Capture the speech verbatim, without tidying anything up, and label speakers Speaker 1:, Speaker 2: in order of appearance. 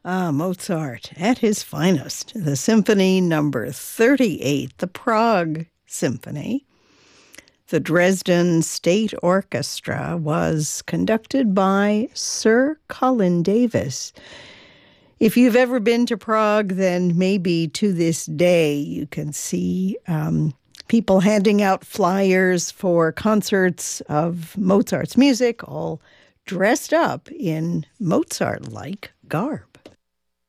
Speaker 1: Ah, Mozart at his finest. The Symphony Number thirty-eight, the Prague Symphony. The Dresden State Orchestra was conducted by Sir Colin Davis. If you've ever been to Prague, then maybe to this day you can see um, people handing out flyers for concerts of Mozart's music, all dressed up in Mozart-like garb.